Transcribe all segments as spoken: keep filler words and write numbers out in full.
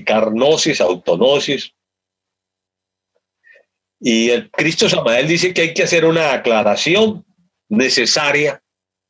practicar gnosis, autognosis. Y el Cristo Samael dice que hay que hacer una aclaración necesaria.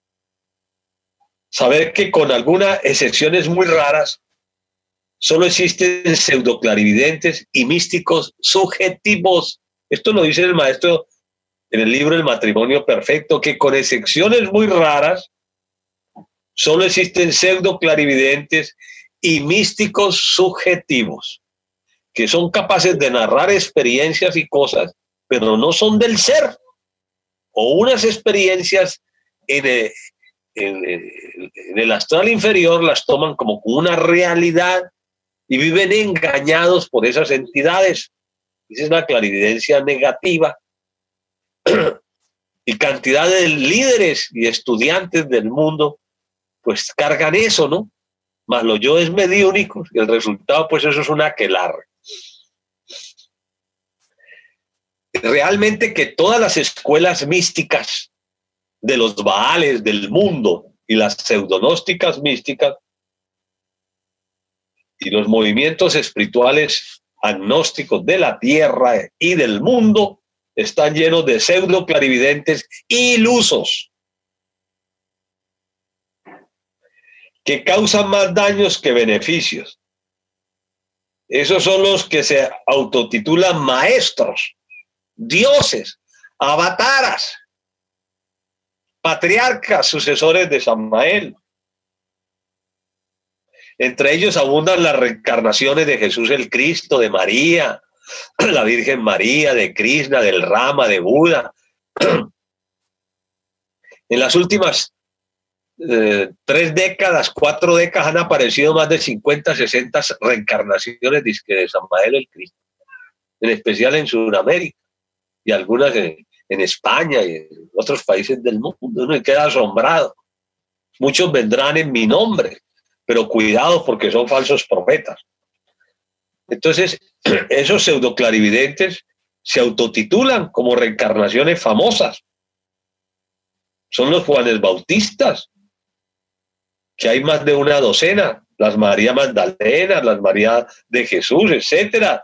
Saber que con algunas excepciones muy raras, solo existen pseudoclarividentes y místicos subjetivos. Esto lo dice el maestro en el libro El Matrimonio Perfecto, que con excepciones muy raras, solo existen pseudoclarividentes y místicos subjetivos, que son capaces de narrar experiencias y cosas, pero no son del ser, o unas experiencias en el, en el, en el astral inferior las toman como una realidad y viven engañados por esas entidades. Esa es la clarividencia negativa. Y cantidad de líderes y estudiantes del mundo pues cargan eso, ¿no? Más los yoes mediúnicos, y el resultado pues eso es un aquelarre. Realmente que todas las escuelas místicas de los baales del mundo y las pseudonósticas místicas y los movimientos espirituales agnósticos de la tierra y del mundo están llenos de pseudo clarividentes ilusos que causan más daños que beneficios. Esos son los que se autotitulan maestros, dioses, avataras, patriarcas, sucesores de Samael. Entre ellos abundan las reencarnaciones de Jesús el Cristo, de María, la Virgen María, de Krishna, del Rama, de Buda. En las últimas eh, tres décadas, cuatro décadas han aparecido más de cincuenta, sesenta reencarnaciones de Samael el Cristo, en especial en Sudamérica y algunas en, en España y en otros países del mundo. Uno queda asombrado. Muchos vendrán en mi nombre, pero cuidado porque son falsos profetas. Entonces, esos pseudoclarividentes se autotitulan como reencarnaciones famosas. Son los Juanes Bautistas, que hay más de una docena, las María Magdalena, las María de Jesús, etcétera.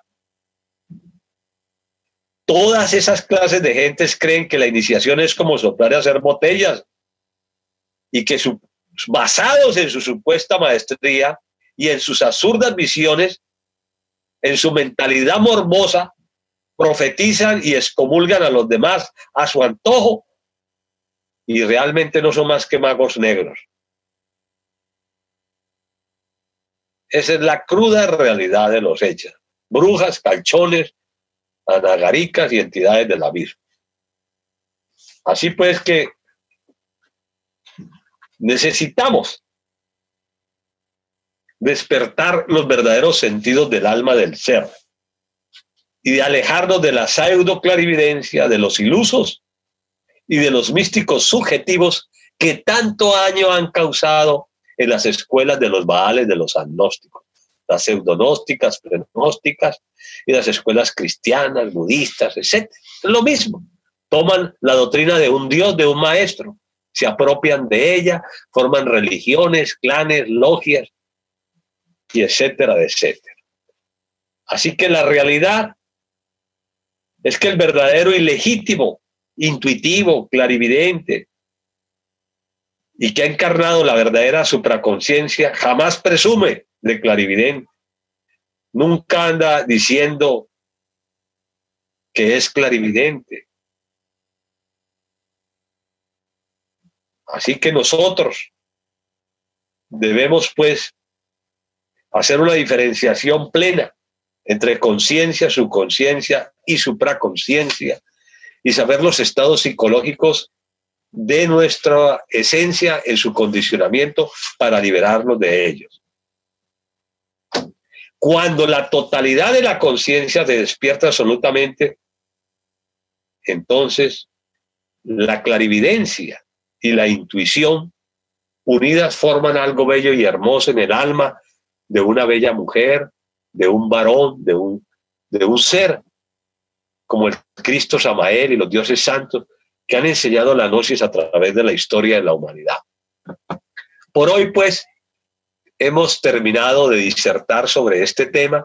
Todas esas clases de gentes creen que la iniciación es como soplar y hacer botellas y que su, basados en su supuesta maestría y en sus absurdas visiones, en su mentalidad morbosa, profetizan y excomulgan a los demás a su antojo y realmente no son más que magos negros. Esa es la cruda realidad de los hechos. Brujas, calchones, anagaricas y entidades del abismo. Así pues que necesitamos despertar los verdaderos sentidos del alma del ser y de alejarnos de la pseudo clarividencia, de los ilusos y de los místicos subjetivos que tanto daño han causado en las escuelas de los baales, de los agnósticos, las pseudonósticas, prenósticas y las escuelas cristianas, budistas, etcétera. Es lo mismo. Toman la doctrina de un dios, de un maestro, se apropian de ella, forman religiones, clanes, logias, y etcétera, etcétera. Así que la realidad es que el verdadero y legítimo, intuitivo, clarividente, y que ha encarnado la verdadera supraconciencia, jamás presume de clarividente. Nunca anda diciendo que es clarividente. Así que nosotros debemos, pues, hacer una diferenciación plena entre conciencia, subconsciencia y supraconciencia y saber los estados psicológicos de nuestra esencia en su condicionamiento para liberarnos de ellos. Cuando la totalidad de la conciencia se despierta absolutamente, entonces la clarividencia y la intuición unidas forman algo bello y hermoso en el alma de una bella mujer, de un varón, de un, de un ser, como el Cristo Samael y los dioses santos, que han enseñado la gnosis a través de la historia de la humanidad. Por hoy, pues, hemos terminado de disertar sobre este tema